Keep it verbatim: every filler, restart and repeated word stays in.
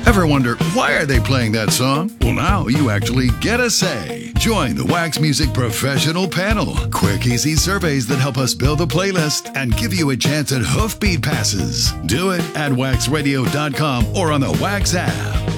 Ever wonder, why are they playing that song? Well, now you actually get a say. Join the Wax Music Professional Panel. Quick, easy surveys that help us build a playlist and give you a chance at Hoofbeat passes. Do it at wax radio dot com or on the Wax app.